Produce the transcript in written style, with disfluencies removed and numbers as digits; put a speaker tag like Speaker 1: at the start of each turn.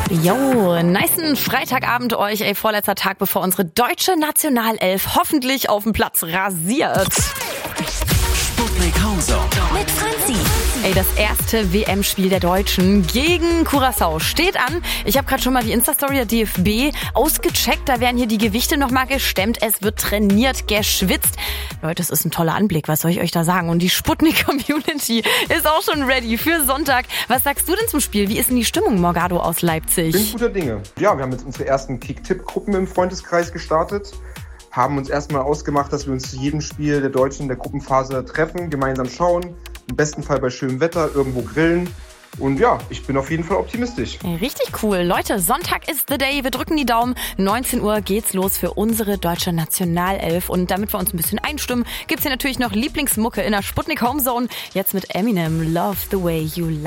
Speaker 1: Jo, nicen Freitagabend euch, vorletzter Tag, bevor unsere deutsche Nationalelf hoffentlich auf dem Platz rasiert.
Speaker 2: Sputnik Homezone
Speaker 1: Mit Franzi. Das erste WM-Spiel der Deutschen gegen Curaçao steht an. Ich habe gerade schon mal die Insta-Story der DFB ausgecheckt. Da werden hier die Gewichte nochmal gestemmt. Es wird trainiert, geschwitzt. Leute, es ist ein toller Anblick. Was soll ich euch da sagen? Und die Sputnik-Community ist auch schon ready für Sonntag. Was sagst du denn zum Spiel? Wie ist denn die Stimmung, Morgado aus Leipzig?
Speaker 3: Ich bin guter Dinge. Ja, wir haben jetzt unsere ersten Kick-Tipp-Gruppen im Freundeskreis gestartet. Haben uns erstmal ausgemacht, dass wir uns zu jedem Spiel der Deutschen in der Gruppenphase treffen, gemeinsam schauen, im besten Fall bei schönem Wetter, irgendwo grillen. Und ja, ich bin auf jeden Fall optimistisch.
Speaker 1: Richtig cool. Leute, Sonntag ist the day. Wir drücken die Daumen. 19 Uhr geht's los für unsere deutsche Nationalelf. Und damit wir uns ein bisschen einstimmen, gibt's hier natürlich noch Lieblingsmucke in der Sputnik Homezone. Jetzt mit Eminem, Love the Way You Lie.